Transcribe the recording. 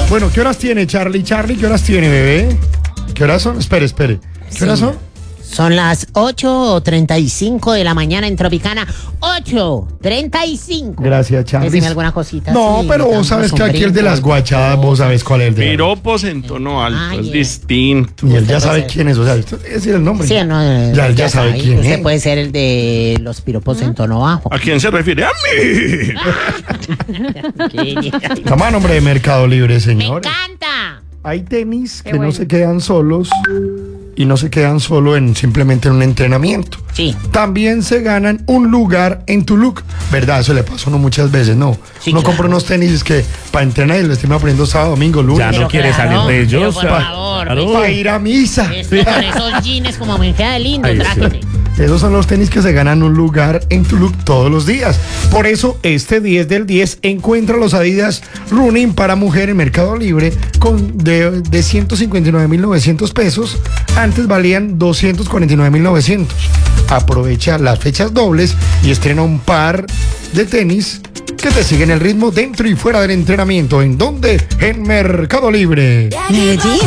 Bueno, ¿qué horas tiene Charlie? Charlie, ¿qué horas tiene, bebé? ¿Qué horas son? Espere. ¿Qué horas son? Son las 8:35 de la mañana en Tropicana. 8:35. Gracias, Charlie. Decime alguna cosita. No, sí, pero vos damos sabes que aquí el de las guachadas, vos sabes cuál es el de la... Piropos en tono alto, Ay, es distinto. Y él ya Usted sabe puede ser. quién es, o sea, usted debe decir el nombre. Sí, no, ya él ya sabe quién Usted es. puede ser el de los piropos en tono bajo. ¿A quién se refiere? ¡A mí! Toma nombre de Mercado Libre, ¡Me señores. encanta! Hay tenis Qué que no bueno. se quedan solos y no se quedan solo en simplemente en un entrenamiento. Sí. También se ganan un lugar en tu look, ¿verdad? Eso le pasa a uno muchas veces, ¿no? Sí, uno claro. compra unos tenis que para entrenar y lo estoy aprendiendo sábado, domingo, lunes. Ya no Pero quiere claro, salir de ellos. pero por favor, Claro. Para ir a misa. Esto con esos jeans como me queda lindo, Ay, sí. trájese. Esos son los tenis que se ganan un lugar en tu look todos los días. Por eso, este 10 del 10 encuentra los Adidas Running para mujer en Mercado Libre de 159.900 pesos. Antes valían 249.900. Aprovecha las fechas dobles y estrena un par de tenis que te siguen el ritmo dentro y fuera del entrenamiento. ¿En dónde? En Mercado Libre. Medellín.